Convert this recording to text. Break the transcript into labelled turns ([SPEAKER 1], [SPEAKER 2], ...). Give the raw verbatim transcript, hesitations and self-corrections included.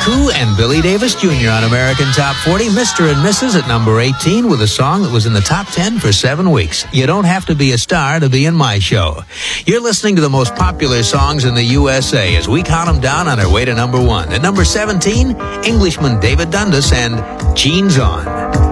[SPEAKER 1] Koo and Billy Davis Junior on American Top forty. Mister and Missus at number eighteen with a song that was in the top ten for seven weeks. You don't have to be a star to be in my show. You're listening to the most popular songs in the U S A as we count them down on our way to number one. At number seventeen, Englishman David Dundas and Jeans On.